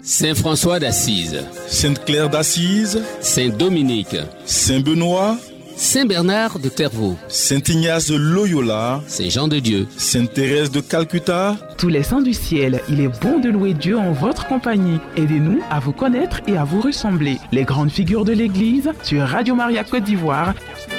Saint François d'Assise, Sainte Claire d'Assise, Saint Dominique, Saint Benoît, Saint Bernard de Clairvaux, Saint Ignace de Loyola, Saint Jean de Dieu, Sainte Thérèse de Calcutta. Tous les saints du ciel, il est bon de louer Dieu en votre compagnie. Aidez-nous à vous connaître et à vous ressembler. Les grandes figures de l'Église sur Radio Maria Côte d'Ivoire.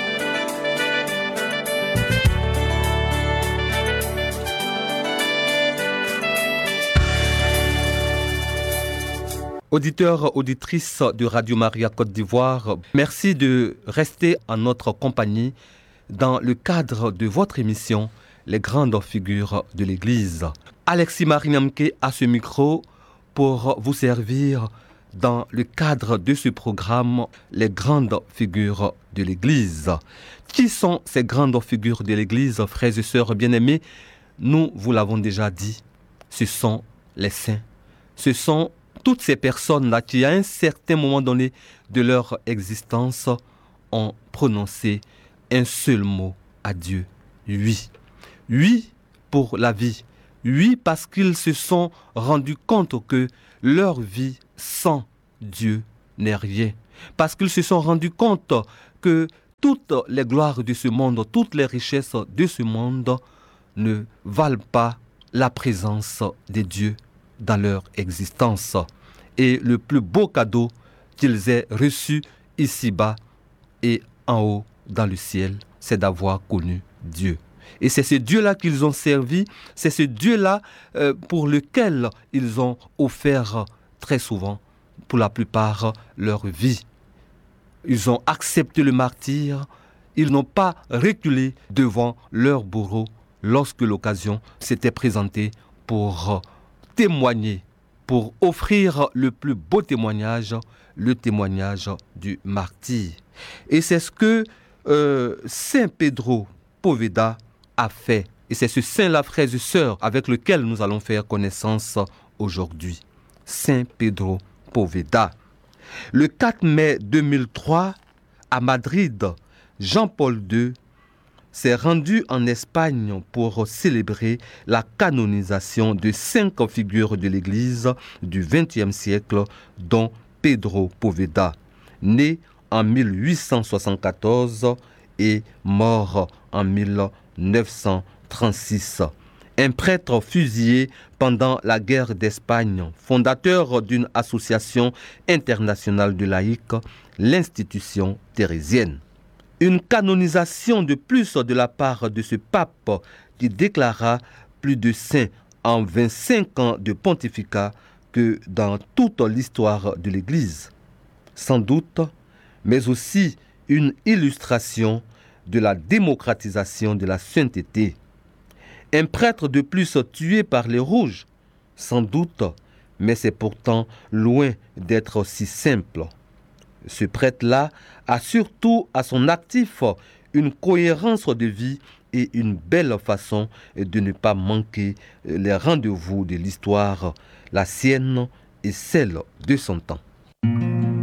Auditeurs, auditrices de Radio Maria Côte d'Ivoire, merci de rester en notre compagnie dans le cadre de votre émission Les grandes figures de l'Église. Alexis Mariamke à ce micro pour vous servir dans le cadre de ce programme Les grandes figures de l'Église. Qui sont ces grandes figures de l'Église, frères et sœurs bien-aimés? Nous vous l'avons déjà dit, ce sont les saints. Ce sont toutes ces personnes-là qui, à un certain moment donné de leur existence, ont prononcé un seul mot à Dieu. Oui. Oui pour la vie. Oui parce qu'ils se sont rendus compte que leur vie sans Dieu n'est rien. Parce qu'ils se sont rendus compte que toutes les gloires de ce monde, toutes les richesses de ce monde ne valent pas la présence de Dieu dans leur existence. Et le plus beau cadeau qu'ils aient reçu ici-bas et en haut dans le ciel, c'est d'avoir connu Dieu. Et c'est ce Dieu-là qu'ils ont servi, c'est ce Dieu-là pour lequel ils ont offert très souvent, pour la plupart, leur vie. Ils ont accepté le martyre, ils n'ont pas reculé devant leur bourreau lorsque l'occasion s'était présentée pour témoigner, pour offrir le plus beau témoignage, le témoignage du martyr. Et c'est ce que Saint Pedro Poveda a fait. Et c'est ce saint-là, frères et sœurs, avec lequel nous allons faire connaissance aujourd'hui. Saint Pedro Poveda. Le 4 mai 2003, à Madrid, Jean-Paul II s'est rendu en Espagne pour célébrer la canonisation de 5 figures de l'Église du XXe siècle, dont Pedro Poveda, né en 1874 et mort en 1936. Un prêtre fusillé pendant la guerre d'Espagne, fondateur d'une association internationale de laïcs, l'institution thérésienne. Une canonisation de plus de la part de ce pape qui déclara plus de saints en 25 ans de pontificat que dans toute l'histoire de l'Église. Sans doute, mais aussi une illustration de la démocratisation de la sainteté. Un prêtre de plus tué par les rouges, sans doute, mais c'est pourtant loin d'être si simple. Ce prêtre-là a surtout à son actif une cohérence de vie et une belle façon de ne pas manquer les rendez-vous de l'histoire, la sienne et celle de son temps.